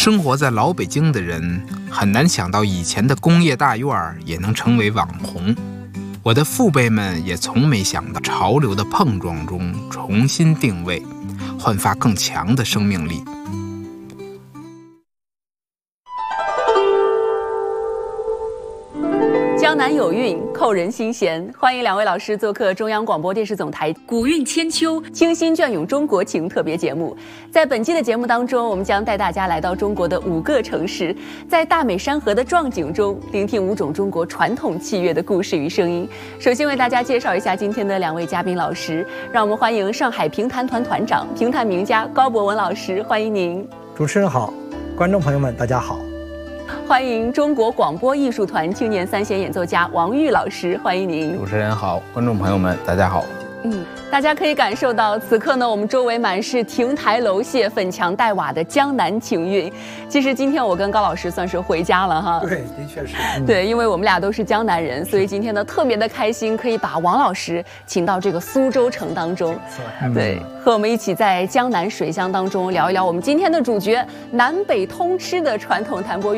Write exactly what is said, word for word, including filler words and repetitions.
生活在老北京的人很难想到以前的工业大院也能成为网红。我的父辈们也从没想到潮流的碰撞中重新定位，焕发更强的生命力。 江南有韵，扣人心弦。欢迎两位老师做客中央广播电视总台《古韵千秋，清新隽永中国情》特别节目。在本期的节目当中，我们将带大家来到中国的五个城市，在大美山河的壮景中，聆听五种中国传统器乐的故事与声音。首先为大家介绍一下今天的两位嘉宾老师，让我们欢迎上海评弹团团长、评弹名家高博文老师，欢迎您。 主持人好，观众朋友们大家好。 欢迎中国广播艺术团青年三弦演奏家王玉老师，欢迎您。 主持人好，观众朋友们大家好。 嗯，大家可以感受到，此刻呢，我们周围满是亭台楼榭、粉墙黛瓦的江南情韵。其实今天我跟高老师算是回家了哈。 对，的确是。 嗯、对，因为我们俩都是江南人，所以今天呢特别的开心，可以把王老师请到这个苏州城当中。 嗯、 对，和我们一起在江南水乡当中聊一聊我们今天的主角——南北通吃的传统弹拨乐。